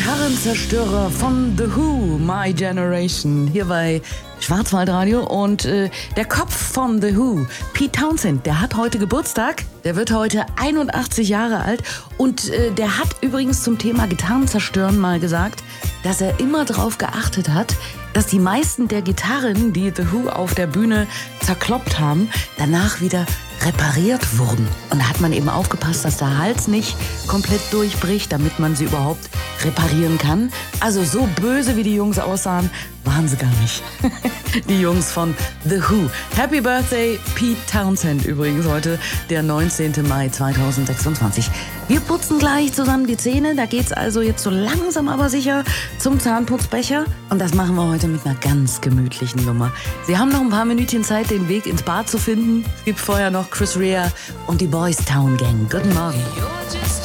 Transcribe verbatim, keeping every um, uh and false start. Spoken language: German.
Gitarrenzerstörer von The Who, My Generation, hier bei Schwarzwaldradio. Und äh, der Kopf von The Who, Pete Townshend, der hat heute Geburtstag. Der wird heute einundachtzig Jahre alt. Und äh, der hat übrigens zum Thema Gitarren zerstören mal gesagt, dass er immer darauf geachtet hat, dass die meisten der Gitarren, die The Who auf der Bühne zerkloppt haben, danach wieder repariert wurden. Und da hat man eben aufgepasst, dass der Hals nicht komplett durchbricht, damit man sie überhaupt reparieren kann. Also so böse, wie die Jungs aussahen, waren sie gar nicht. Die Jungs von The Who. Happy Birthday, Pete Townshend übrigens heute, der neunzehnten Mai zweitausendsechsundzwanzig. Wir putzen gleich zusammen die Zähne. Da geht's also jetzt so langsam aber sicher zum Zahnputzbecher. Und das machen wir heute mit einer ganz gemütlichen Nummer. Sie haben noch ein paar Minütchen Zeit, den Weg ins Bad zu finden. Es gibt vorher noch Chris Rea und die Boys Town Gang. Guten Morgen.